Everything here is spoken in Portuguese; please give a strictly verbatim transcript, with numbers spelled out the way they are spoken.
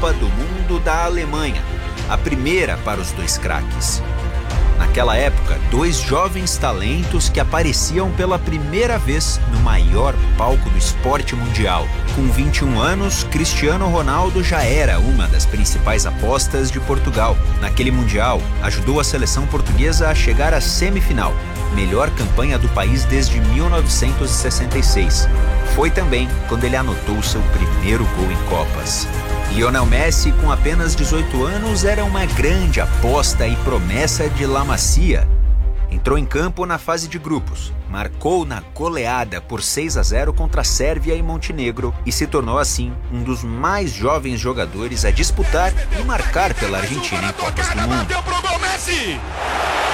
Copa do Mundo da Alemanha, a primeira para os dois craques. Naquela época, dois jovens talentos que apareciam pela primeira vez no maior palco do esporte mundial. Com vinte e um anos, Cristiano Ronaldo já era uma das principais apostas de Portugal. Naquele Mundial, ajudou a seleção portuguesa a chegar à semifinal, melhor campanha do país desde mil novecentos e sessenta e seis. Foi também quando ele anotou seu primeiro gol em Copas. Lionel Messi, com apenas dezoito anos, era uma grande aposta e promessa de La Masia. Entrou em campo na fase de grupos, marcou na goleada por seis a zero contra a Sérvia e Montenegro e se tornou assim um dos mais jovens jogadores a disputar e marcar pela Argentina em Copas do Mundo.